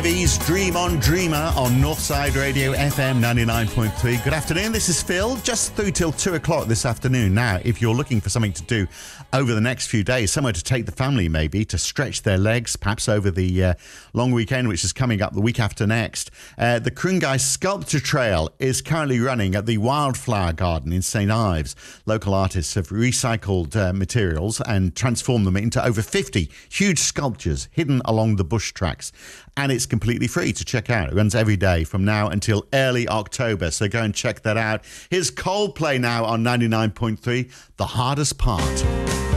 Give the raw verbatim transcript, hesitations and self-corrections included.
V's Dream on Dreamer on Northside Radio F M ninety-nine point three. Good afternoon, this is Phil, just through till two o'clock this afternoon. Now, if you're looking for something to do over the next few days, somewhere to take the family maybe, to stretch their legs, perhaps over the uh, long weekend, which is coming up the week after next, uh, the Krungai Sculpture Trail is currently running at the Wildflower Garden in Saint Ives. Local artists have recycled uh, materials and transformed them into over fifty huge sculptures hidden along the bush tracks. And it's completely free to check out. It runs every day from now until early October, so go and check that out. Here's Coldplay now on ninety-nine point three, The Hardest Part.